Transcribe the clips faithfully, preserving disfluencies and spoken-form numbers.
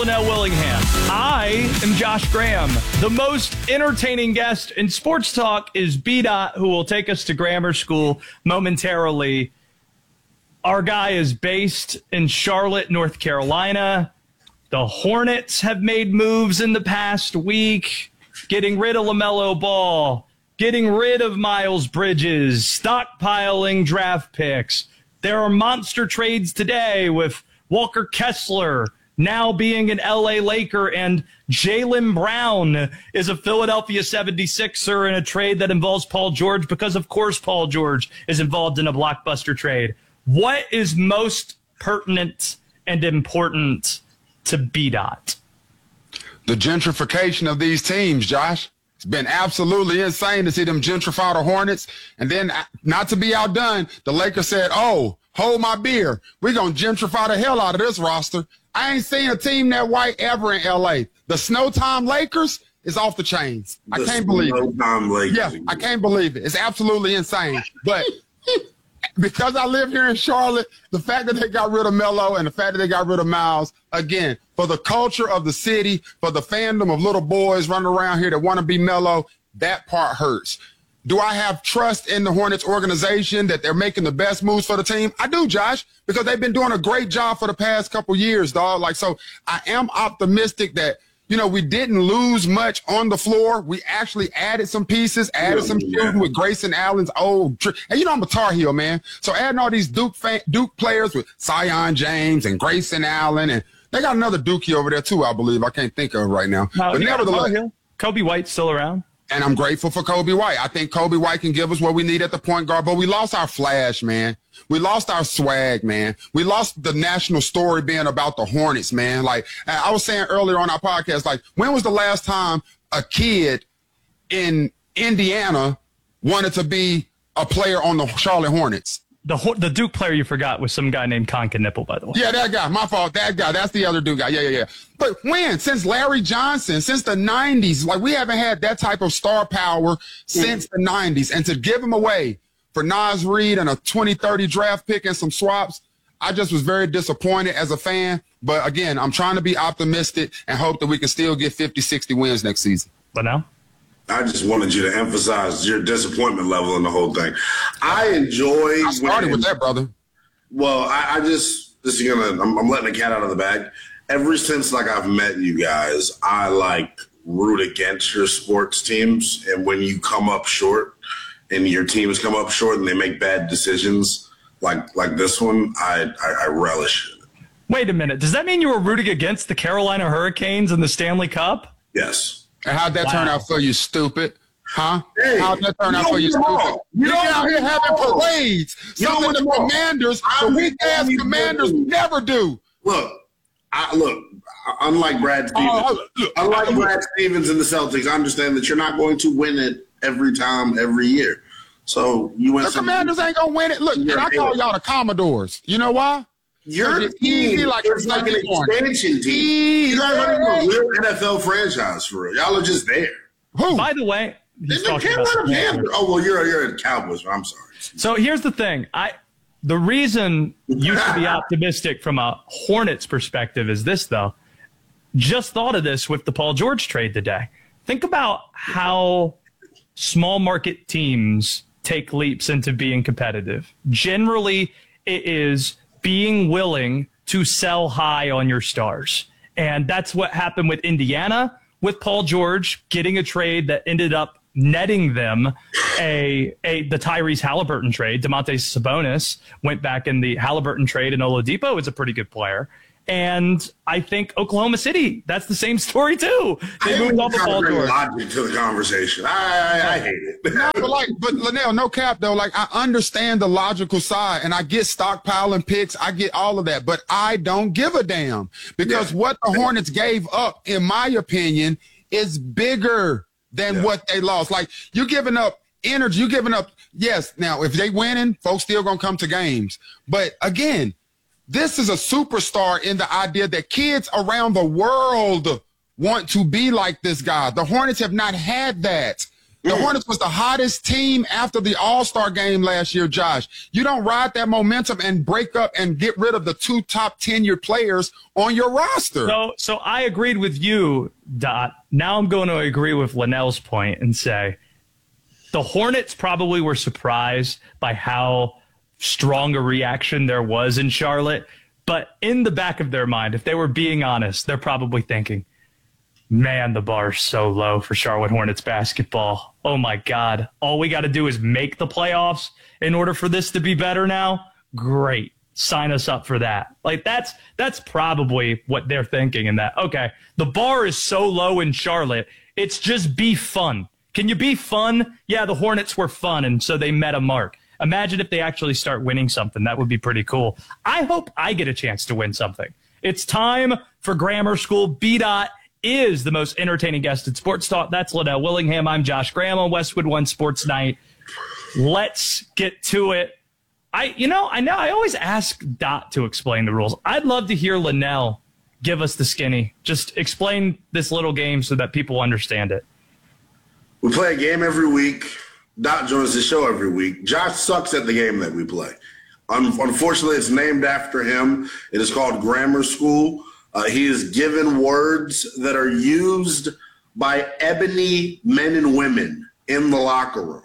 Linnell Willingham. I am Josh Graham. The most entertaining guest in sports talk is B-Dot, who will take us to grammar school momentarily. Our guy is based in Charlotte, North Carolina. The Hornets have made moves in the past week, getting rid of LaMelo Ball, getting rid of Miles Bridges, stockpiling draft picks. There are monster trades today with Walker Kessler now being an L A Laker, and Jaylen Brown is a Philadelphia seventy-sixer in a trade that involves Paul George because, of course, Paul George is involved in a blockbuster trade. What is most pertinent and important to B-Dot? The gentrification of these teams, Josh. It's been absolutely insane to see them gentrify the Hornets. And then, not to be outdone, the Lakers said, oh, hold my beer. We're going to gentrify the hell out of this roster. I ain't seen a team that white ever in L A. The Snowtime Lakers is off the chains. I The can't believe it. Snowtime Lakers. Yeah, I can't believe it. It's absolutely insane. But because I live here in Charlotte, the fact that they got rid of Melo and the fact that they got rid of Miles, again, for the culture of the city, for the fandom of little boys running around here that want to be Melo, that part hurts. Do I have trust in the Hornets organization that they're making the best moves for the team? I do, Josh, because they've been doing a great job for the past couple years, dog. Like, so I am optimistic that, you know, we didn't lose much on the floor. We actually added some pieces, added some shooting with Grayson Allen's old trick. And, you know, I'm a Tar Heel, man. So adding all these Duke fan, Duke players with Zion James and Grayson Allen, and they got another Dookie over there, too, I believe. I can't think of right now. No, but yeah, nevertheless. Kobe White's still around. And I'm grateful for Kobe White. I think Kobe White can give us what we need at the point guard, but we lost our flash, man. We lost our swag, man. We lost the national story being about the Hornets, man. Like I was saying earlier on our podcast, like when was the last time a kid in Indiana wanted to be a player on the Charlotte Hornets? The the Duke player you forgot was some guy named Conka Nipple, by the way. Yeah, that guy. My fault. That guy. That's the other Duke guy. Yeah, yeah, yeah. But when? Since Larry Johnson, since the nineties. Like, we haven't had that type of star power since the nineties. And to give him away for Naz Reid and a twenty thirty draft pick and some swaps, I just was very disappointed as a fan. But, again, I'm trying to be optimistic and hope that we can still get fifty, sixty wins next season. But now? I just wanted you to emphasize your disappointment level in the whole thing. I enjoy. I started when, with that, brother. Well, I, I just this is gonna. I'm, I'm letting the cat out of the bag. Ever since like I've met you guys, I like root against your sports teams, and when you come up short, and your teams come up short, and they make bad decisions like like this one, I I, I relish it. Wait a minute. Does that mean you were rooting against the Carolina Hurricanes in the Stanley Cup? Yes. And how'd that wow. turn out for you, stupid? Huh? Hey, how'd that turn out for you, stupid? You You're out here having parades. Something the commanders, the weak-ass commanders never do. Look, I, look, unlike Brad Stevens, oh, look, unlike I, Brad Stevens and the Celtics, I understand that you're not going to win it every time, every year. So you went. The Commanders ain't gonna win it. Look, and I call y'all the Commodores. You know why? You're it's easy like it's like an expansion team. You guys aren't even a real N F L franchise for real. Y'all are just there. Who? By the way, he's the Carolina Panthers. Oh well, you're you're a Cowboys. I'm sorry. So here's the thing. I the reason you should be optimistic from a Hornets perspective is this, though. Just thought of this with the Paul George trade today. Think about how small market teams take leaps into being competitive. Generally, it is being willing to sell high on your stars. And that's what happened with Indiana, with Paul George getting a trade that ended up netting them a, a the Tyrese Halliburton trade. Domantas Sabonis went back in the Halliburton trade, and Oladipo is a pretty good player. And I think Oklahoma City, that's the same story too. They moved off of Paul George. Logic to the conversation. I, I, I hate it. No, but like, but Linnell, no cap though. Like, I understand the logical side, and I get stockpiling picks. I get all of that, but I don't give a damn because yeah. what the Hornets gave up, in my opinion, is bigger than yeah. what they lost. Like, you're giving up energy. You're giving up. Yes. Now, if they winning, folks still gonna come to games. But again, this is a superstar in the idea that kids around the world want to be like this guy. The Hornets have not had that. The Mm. Hornets was the hottest team after the All-Star game last year, Josh. You don't ride that momentum and break up and get rid of the two top tenured players on your roster. So, so I agreed with you, Dot. Now I'm going to agree with Linnell's point and say the Hornets probably were surprised by how strong a reaction there was in Charlotte. But in the back of their mind, if they were being honest, they're probably thinking, man, the bar's so low for Charlotte Hornets basketball. Oh, my God. All we got to do is make the playoffs in order for this to be better now? Great. Sign us up for that. Like, that's that's probably what they're thinking in that. Okay, the bar is so low in Charlotte, it's just be fun. Can you be fun? Yeah, the Hornets were fun, and so they met a mark. Imagine if they actually start winning something. That would be pretty cool. I hope I get a chance to win something. It's time for Grammar School. B-Dot is the most entertaining guest in Sports Talk. That's Linnell Willingham. I'm Josh Graham on Westwood One Sports Night. Let's get to it. I, you know, I know I always ask Dot to explain the rules. I'd love to hear Linnell give us the skinny. Just explain this little game so that people understand it. We play a game every week. Dot joins the show every week. Josh sucks at the game that we play. Un- unfortunately, it's named after him. It is called Grammar School. Uh, he is given words that are used by ebony men and women in the locker room.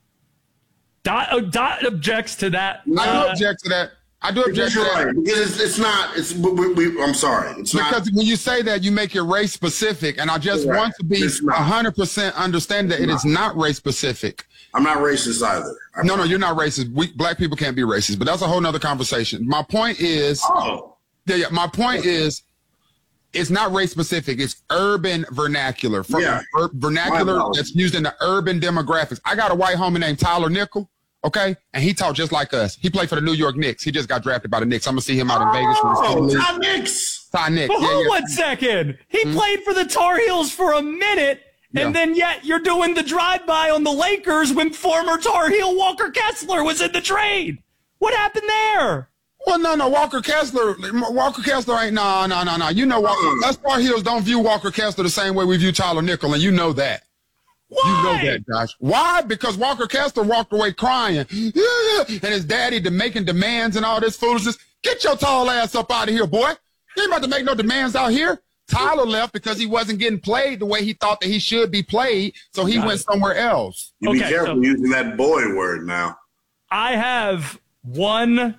Dot, uh, Dot objects to that. I do Uh, object to that. I do object to You're that. right, because it's, it's not. It's. We, we, I'm sorry. It's not. Because when you say that, you make it race specific, and I just Right. want to be It's not. one hundred percent understand that it is not race specific. I'm not racist either. I'm No, no, you're not racist. We, black people can't be racist, but that's a whole nother conversation. My point is, Oh, yeah, yeah, my point is, it's not race specific. It's urban vernacular. From Yeah. ur- vernacular My apologies. that's used in the urban demographics. I got a white homie named Tyler Nickel, okay? And he talked just like us. He played for the New York Knicks. He just got drafted by the Knicks. I'm going to see him out in Vegas. For the oh, Summer League. Ty Nix. Ty Nick. But Yeah, hold yeah. one second. He played for the Tar Heels for a minute, and Yeah. then yet you're doing the drive-by on the Lakers when former Tar Heel Walker Kessler was in the trade. What happened there? Well, no, no, Walker Kessler, Walker Kessler ain't, no, no, no, no. You know, Walker, us Tar Heels don't view Walker Kessler the same way we view Tyler Nickel, and you know that. Why? You know that, Josh. Why? Because Walker Kessler walked away crying, yeah, and his daddy de- making demands and all this foolishness. Get your tall ass up out of here, boy. You ain't about to make no demands out here. Tyler left because he wasn't getting played the way he thought that he should be played, so he Got went it. somewhere else. You be Okay, careful so- using that boy word now. I have one.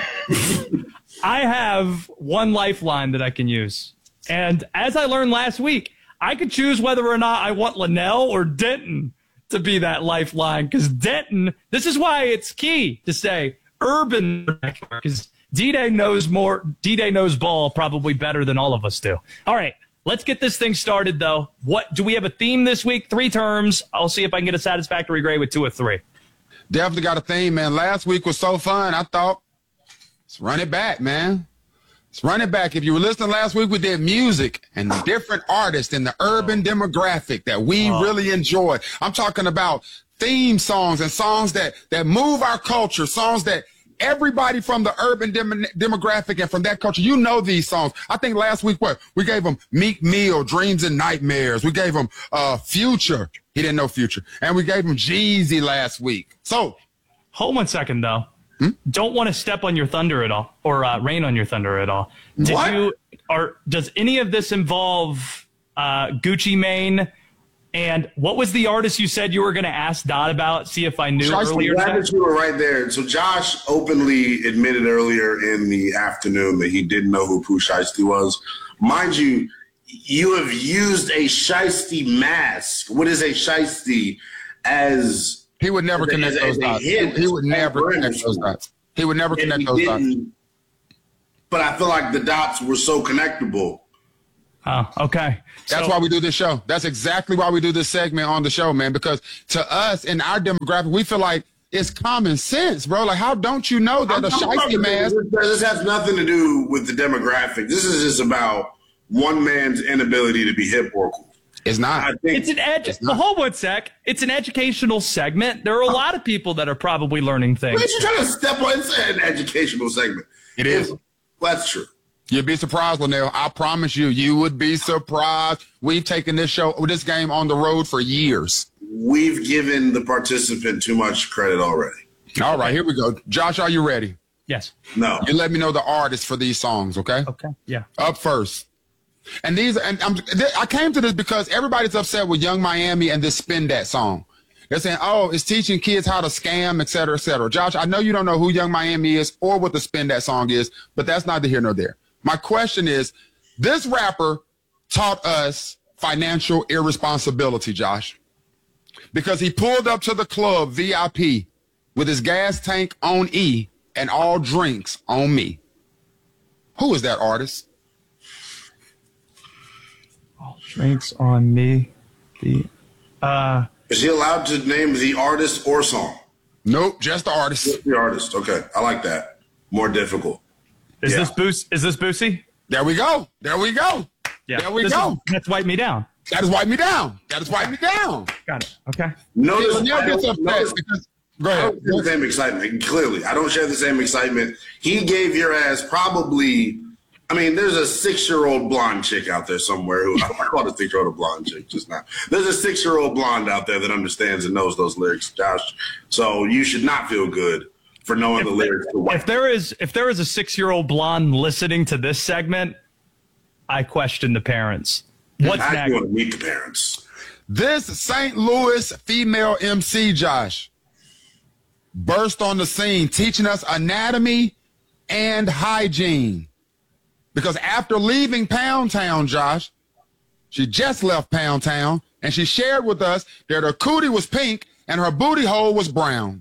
I have one lifeline that I can use. And as I learned last week, I could choose whether or not I want Linnell or Denton to be that lifeline. Because Denton, this is why it's key to say urban, because D-Day knows more. D-Day knows ball probably better than all of us do. All right, let's get this thing started, though. What do we have a theme this week? Three terms. I'll see if I can get a satisfactory grade with two or three. Definitely got a theme, man. Last week was so fun. I thought, let's run it back, man. Let's run it back. If you were listening last week, we did music and different artists in the urban demographic that we Oh. really enjoyed. I'm talking about theme songs and songs that, that move our culture, songs that everybody from the urban dem- demographic and from that culture, you know these songs. I think last week, what? We gave them Meek Mill, Dreams and Nightmares. We gave them uh, Future. He didn't know Future. And we gave him Jeezy last week. So, Hold one second, though. Don't want to step on your thunder at all, or uh, rain on your thunder at all. Did What? you, or does any of this involve uh, Gucci Mane? And what was the artist you said you were going to ask Dot about? See if I knew Shiesty earlier. Glad today? that you were right there. So Josh openly admitted earlier in the afternoon that he didn't know who Pooh Shiesty was. Mind you, you have used a Shiesty mask. What is a Shiesty as he would never As a- connect as a- those as a dots. He, hit he would never for connect those industry. dots. He would never if connect he those dots. didn't? But I feel like the dots were so connectable. Oh, okay. That's So- why we do this show. That's exactly why we do this segment on the show, man. Because to us, in our demographic, we feel like it's common sense, bro. Like, how don't you know that a shiesty mask? This has nothing to do with the demographic. This is just about one man's inability to be hip or cool. It's not. I think It's an edu- well, hold one sec. It's an educational segment. There are a lot of people that are probably learning things. Why you trying to step on? It's an educational segment. It is. That's true. You'd be surprised, Linnell. I promise you, you would be surprised. We've taken this show, this game on the road for years. we've given the participant too much credit already. All right, here we go. Josh, are you ready? Yes. No. You let me know the artist for these songs, okay? Okay. Yeah. Up first. And these, and I'm, I came to this because everybody's upset with Young Miami and this Spin That song. They're saying, oh, it's teaching kids how to scam, et cetera, et cetera. Josh, I know you don't know who Young Miami is or what the Spin That song is, but that's neither here nor there. My question is, this rapper taught us financial irresponsibility, Josh, because he pulled up to the club V I P with his gas tank on E and all drinks on me. Who is that artist? All drinks on me. The uh. Is he allowed to name the artist or song? Nope, just the artist. Just the artist. Okay, I like that. More difficult. Is Yeah. this Boosie? Is this Boosie? There we go. There we go. Yeah. There we This go. is- That's Wipe Me Down. That is wipe me down. That is wipe me down. Got it. Okay. Notice, Lanier I gets don't- upset notice- because go I ahead. don't share the same excitement. Clearly, I don't share the same excitement. He gave your ass probably. I mean, there's a six-year-old blonde chick out there somewhere who I called a six-year-old a blonde chick just now. There's a six-year-old blonde out there that understands and knows those lyrics, Josh. So you should not feel good for knowing the lyrics. To If there is if there is a six-year-old blonde listening to this segment, I question the parents. What's I next? want to meet the parents. This Saint Louis female M C, Josh, burst on the scene teaching us anatomy and hygiene. Because after leaving Pound Town, Josh, she just left Pound Town, and she shared with us that her cootie was pink and her booty hole was brown.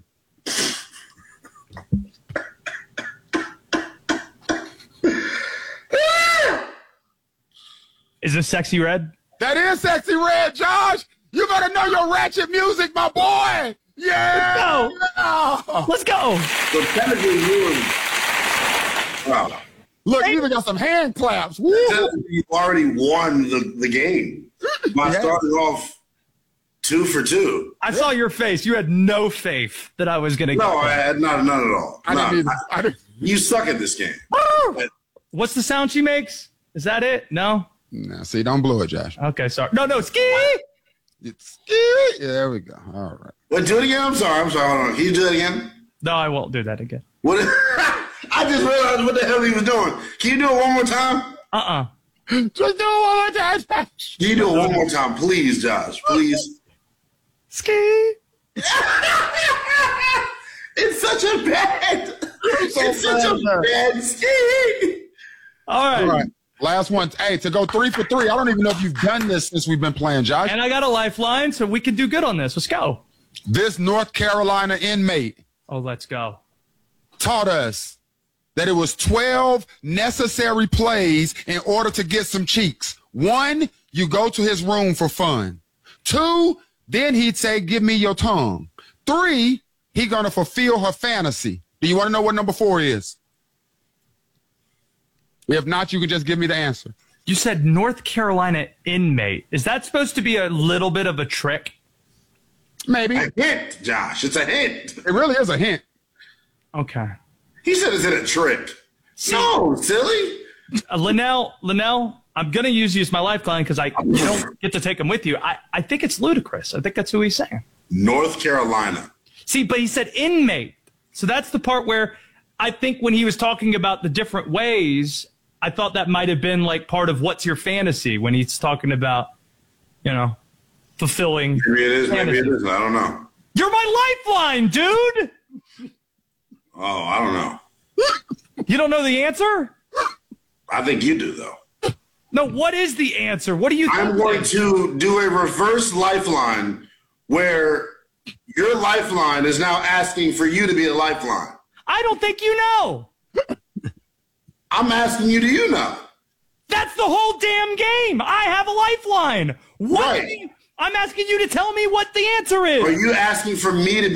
Is this Sexy Red? That is Sexy Red, Josh. You better know your ratchet music, my boy. Yeah. Let's go. So technically, you and wow. Look, you even got some hand claps. Woo. You already won the, the game by Yeah. starting off two for two. I saw your face. You had no faith that I was going to get No, I that. had not, not at all. I Nah, didn't even, I- I didn't, you suck at this game. What's the sound she makes? Is that it? No? nah, see, don't blow it, Josh. Okay, sorry. No, no, ski. It's scary. Yeah, there we go. All right. Wait, do it again. I'm sorry. I'm sorry. Hold on. Can you do it again? No, I won't do that again. What? I just realized what the hell he was doing. Can you do it one more time? Uh-uh. Just do it one more time. Can you do it one more time, please, Josh? Please. Ski. It's such a bad. It's such a bad. bad scheme. All right. All right. Last one. Hey, to go three for three. I don't even know if you've done this since we've been playing, Josh. And I got a lifeline, so we can do good on this. Let's go. This North Carolina inmate Oh, let's go. taught us that it was twelve necessary plays in order to get some cheeks. One, you go to his room for fun. Two, then he'd say, give me your tongue. Three, he gonna fulfill her fantasy. Do you want to know what number four is? If not, you can just give me the answer. You said North Carolina inmate. Is that supposed to be a little bit of a trick? Maybe. A hint, Josh. It's a hint. It really is a hint. Okay. He said it's in a trick. No, silly. Uh, Linnell, Linnell, I'm going to use you as my lifeline because I don't get to take him with you. I, I think it's ludicrous. I think that's who he's saying. North Carolina. See, but he said inmate. So that's the part where I think when he was talking about the different ways, I thought that might have been like part of what's your fantasy when he's talking about, you know, fulfilling. Maybe it is. Maybe it fantasy. isn't. I don't know. You're my lifeline, dude. Oh, I don't know. You don't know the answer? I think you do, though. No, what is the answer? What do you think? I'm going to do a reverse lifeline where your lifeline is now asking for you to be a lifeline. I don't think you know. I'm asking you, do you know? That's the whole damn game. I have a lifeline. What? Right. do you- I'm asking you to tell me what the answer is. Are you asking for me to be